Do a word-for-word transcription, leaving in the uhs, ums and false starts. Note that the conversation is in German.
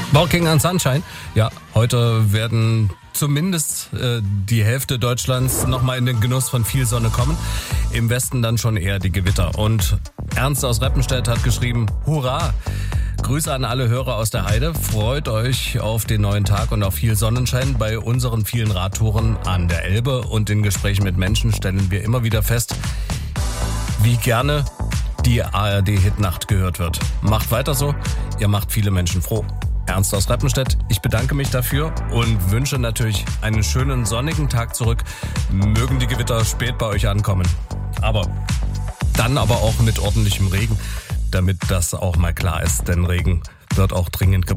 Walking on Sunshine. Ja, heute werden zumindest äh, die Hälfte Deutschlands nochmal in den Genuss von viel Sonne kommen. Im Westen dann schon eher die Gewitter. Und Ernst aus Reppenstedt hat geschrieben, Hurra! Grüße an alle Hörer aus der Heide. Freut euch auf den neuen Tag und auf viel Sonnenschein. Bei unseren vielen Radtouren an der Elbe und in Gesprächen mit Menschen stellen wir immer wieder fest, wie gerne die A R D-Hitnacht gehört wird. Macht weiter so, ihr macht viele Menschen froh. Ernst aus Reppenstedt, ich bedanke mich dafür und wünsche natürlich einen schönen sonnigen Tag zurück. Mögen die Gewitter spät bei euch ankommen. Aber dann aber auch mit ordentlichem Regen, damit das auch mal klar ist, denn Regen wird auch dringend gebraucht.